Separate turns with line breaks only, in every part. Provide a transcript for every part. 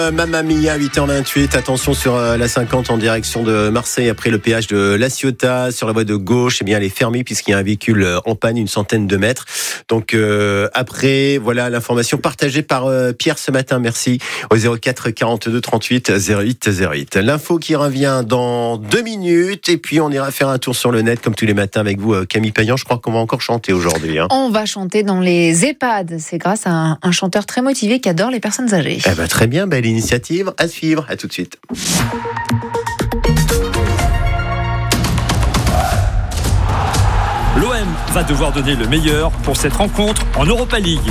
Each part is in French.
Mamma Mia, 8h28, attention sur la 50 en direction de Marseille après le péage de La Ciotat, sur la voie de gauche, elle est fermée puisqu'il y a un véhicule en panne, une centaine de mètres. Donc après, voilà l'information partagée par Pierre ce matin, merci, au 04 42 38 08 08. L'info qui revient dans 2 minutes et puis on ira faire un tour sur le net comme tous les matins avec vous, Camille Payan. Je crois qu'on va encore chanter aujourd'hui.
On va chanter dans les EHPAD, c'est grâce à un chanteur très motivé qui adore les personnes âgées.
Très bien, belle initiative à suivre. À tout de suite.
L'OM va devoir donner le meilleur pour cette rencontre en Europa League.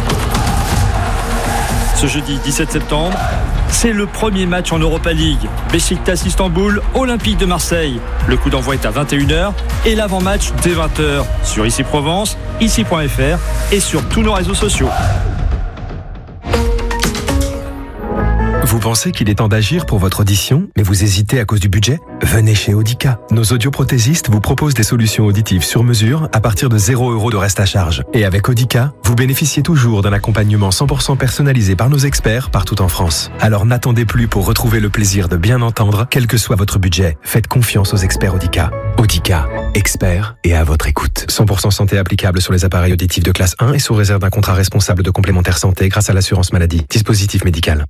Ce jeudi 17 septembre, c'est le premier match en Europa League. Beşiktaş Istanbul, Olympique de Marseille. Le coup d'envoi est à 21h et l'avant-match dès 20h sur Ici Provence, ici.fr et sur tous nos réseaux sociaux.
Vous pensez qu'il est temps d'agir pour votre audition, mais vous hésitez à cause du budget ? Venez chez Audica. Nos audioprothésistes vous proposent des solutions auditives sur mesure à partir de 0 € de reste à charge. Et avec Audica, vous bénéficiez toujours d'un accompagnement 100% personnalisé par nos experts partout en France. Alors n'attendez plus pour retrouver le plaisir de bien entendre, quel que soit votre budget. Faites confiance aux experts Audica. Audica, experts et à votre écoute. 100% santé applicable sur les appareils auditifs de classe 1 et sous réserve d'un contrat responsable de complémentaire santé grâce à l'assurance maladie. Dispositif médical.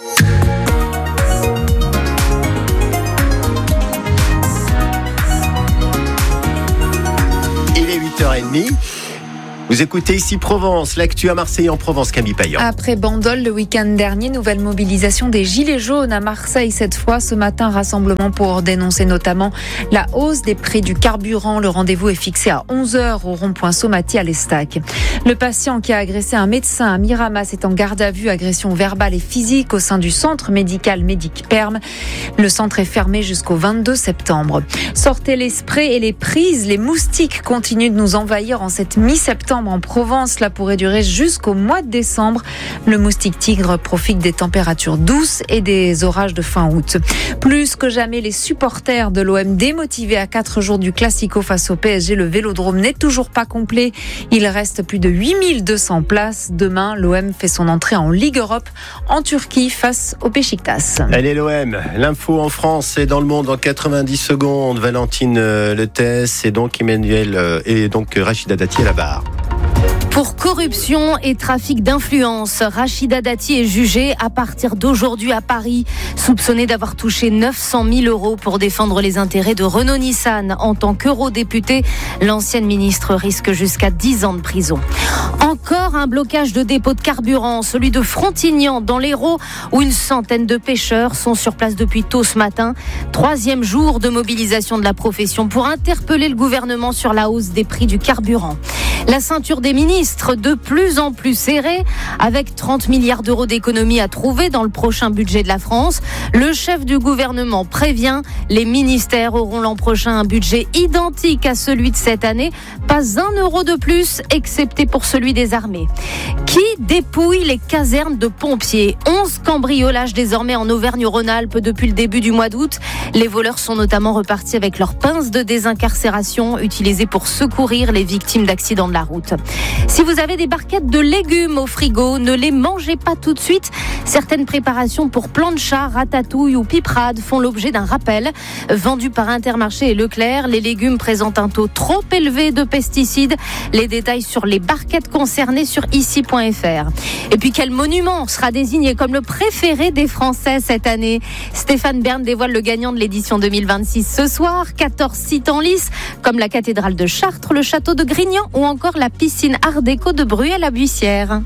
Il est 8h30. Vous écoutez Ici Provence, l'actu à Marseille en Provence, Camille Payan.
Après Bandol le week-end dernier, nouvelle mobilisation des Gilets jaunes à Marseille cette fois. Ce matin, rassemblement pour dénoncer notamment la hausse des prix du carburant. Le rendez-vous est fixé à 11h au rond-point Somati à l'Estac. Le patient qui a agressé un médecin à Miramas est en garde à vue, agression verbale et physique au sein du centre médical Médic-Perm. Le centre est fermé jusqu'au 22 septembre. Sortez les sprays et les prises. Les moustiques continuent de nous envahir en cette mi-septembre en Provence. Cela pourrait durer jusqu'au mois de décembre. Le moustique tigre profite des températures douces et des orages de fin août. Plus que jamais, les supporters de l'OM démotivés à 4 jours du Classico face au PSG. Le Vélodrome n'est toujours pas complet. Il reste plus de 8200 places. Demain, l'OM fait son entrée en Ligue Europe en Turquie face au Beşiktaş.
Allez l'OM, l'info en France et dans le monde en 90 secondes. Valentine Lettès et donc Emmanuel et donc Rachida Dati à la barre.
Pour corruption et trafic d'influence, Rachida Dati est jugée à partir d'aujourd'hui à Paris, soupçonnée d'avoir touché 900 000 € pour défendre les intérêts de Renault-Nissan. En tant qu'eurodéputée, l'ancienne ministre risque jusqu'à 10 ans de prison. Encore un blocage de dépôt de carburant, celui de Frontignan dans l'Hérault, où une centaine de pêcheurs sont sur place depuis tôt ce matin. 3e jour de mobilisation de la profession pour interpeller le gouvernement sur la hausse des prix du carburant. La ceinture des ministres de plus en plus serrée, avec 30 milliards d'euros d'économies à trouver dans le prochain budget de la France. Le chef du gouvernement prévient, les ministères auront l'an prochain un budget identique à celui de cette année. Pas 1 euro de plus, excepté pour celui des armées. Qui dépouille les casernes de pompiers ? 11 cambriolages désormais en Auvergne-Rhône-Alpes depuis le début du mois d'août. Les voleurs sont notamment repartis avec leurs pinces de désincarcération utilisées pour secourir les victimes d'accidents de la route. Si vous avez des barquettes de légumes au frigo, ne les mangez pas tout de suite. Certaines préparations pour plancha, ratatouille ou piperade font l'objet d'un rappel. Vendus par Intermarché et Leclerc, les légumes présentent un taux trop élevé de pesticides. Les détails sur les barquettes concernées sur ici.fr. Et puis quel monument sera désigné comme le préféré des Français cette année ? Stéphane Bern dévoile le gagnant de l'édition 2026 ce soir. 14 sites en lice, comme la cathédrale de Chartres, le château de Grignan ou encore la piscine Art déco de Bruay-la-Buissière.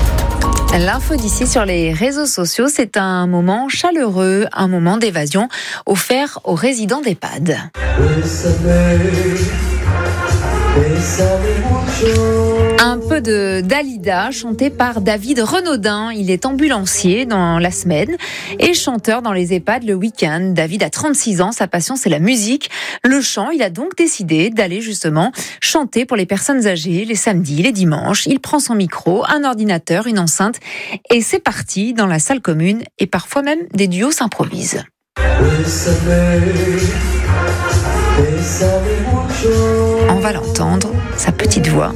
L'info d'ici sur les réseaux sociaux, c'est un moment chaleureux, un moment d'évasion offert aux résidents d'EHPAD. Un peu de Dalida, chanté par David Renaudin. Il est ambulancier dans la semaine et chanteur dans les EHPAD le week-end. David a 36 ans, sa passion c'est la musique, le chant. Il a donc décidé d'aller justement chanter pour les personnes âgées les samedis, les dimanches. Il prend son micro, un ordinateur, une enceinte et c'est parti dans la salle commune et parfois même des duos s'improvisent. On va l'entendre, sa petite voix.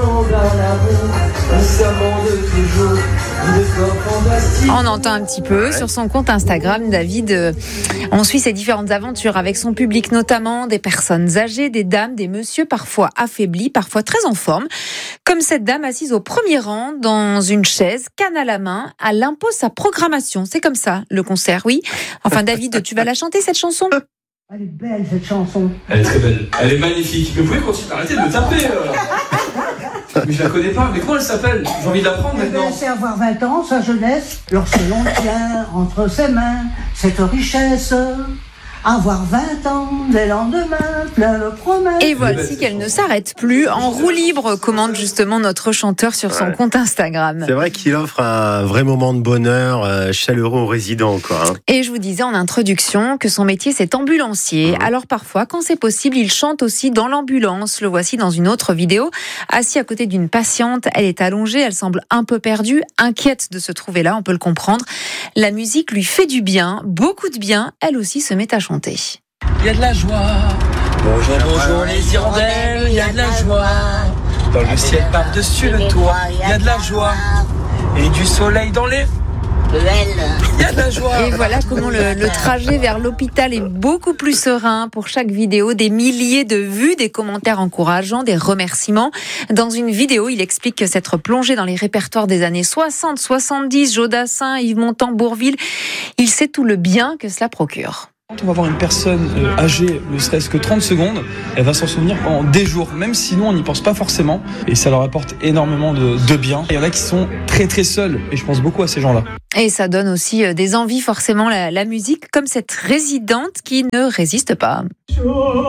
On entend un petit peu sur son compte Instagram. David, on suit ses différentes aventures avec son public, notamment des personnes âgées, des dames, des messieurs parfois affaiblis, parfois très en forme, comme cette dame assise au premier rang dans une chaise, canne à la main. Elle impose sa programmation. C'est comme ça le concert, oui. Enfin David, tu vas la chanter cette chanson?
Elle est belle cette chanson.
Elle est très belle, elle est magnifique. Mais vous pouvez continuer, arrêtez de me taper. Mais je la connais pas, mais comment elle s'appelle? J'ai envie de l'apprendre maintenant.
C'est avoir 20 ans, sa jeunesse, lorsque l'on tient entre ses mains cette richesse. Avoir 20 ans, les lendemains, plein de promesses.
Et voici qu'elle ne s'arrête plus. En roue libre, commente justement notre chanteur sur son compte Instagram.
C'est vrai qu'il offre un vrai moment de bonheur chaleureux aux résidents, quoi.
Et je vous disais en introduction que son métier, c'est ambulancier. Alors parfois, quand c'est possible, il chante aussi dans l'ambulance. Le voici dans une autre vidéo. Assis à côté d'une patiente, elle est allongée, elle semble un peu perdue, inquiète de se trouver là, on peut le comprendre. La musique lui fait du bien, beaucoup de bien. Elle aussi se met à chanter.
Il y a de la joie. Bonjour, bonjour les hirondelles, il y a de la joie. Dans le ciel par-dessus le toit, il y a de la joie. Et du soleil dans les... Il y a de la joie.
Et voilà comment le trajet vers l'hôpital est beaucoup plus serein. Pour chaque vidéo, des milliers de vues, des commentaires encourageants, des remerciements. Dans une vidéo, il explique que s'être plongé dans les répertoires des années 60, 70, Jodassin, Yves Montand, Bourvil, il sait tout le bien que cela procure.
Quand on va voir une personne âgée, ne serait-ce que 30 secondes, elle va s'en souvenir pendant des jours, même si nous on n'y pense pas forcément, et ça leur apporte énormément de bien. Il y en a qui sont très très seuls, et je pense beaucoup à ces gens-là.
Et ça donne aussi des envies forcément la musique, comme cette résidente qui ne résiste pas.